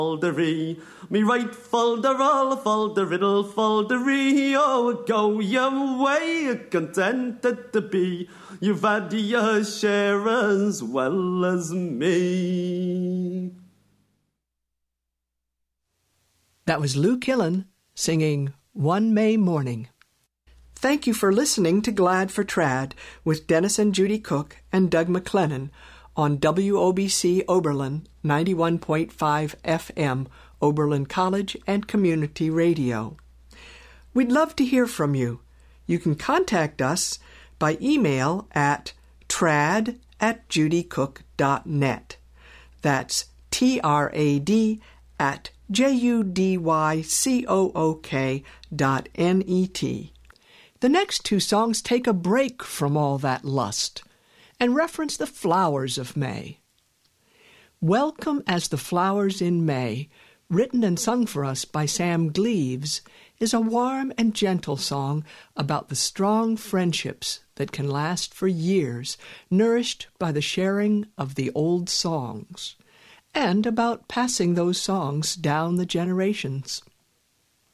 Foldery, me right folderall, folderiddle, foldery, oh, go your way, contented to be. You've had your share as well as me. That was Lou Killen singing One May Morning. Thank you for listening to Glad for Trad with Dennis and Judy Cook and Doug McLennan on WOBC Oberlin 91.5 FM, Oberlin College and Community Radio. We'd love to hear from you. You can contact us by email at trad@judycook.net. That's trad@judycook.net. The next two songs take a break from all that lust and reference the flowers of May. Welcome as the Flowers in May, written and sung for us by Sam Gleaves, is a warm and gentle song about the strong friendships that can last for years, nourished by the sharing of the old songs, and about passing those songs down the generations.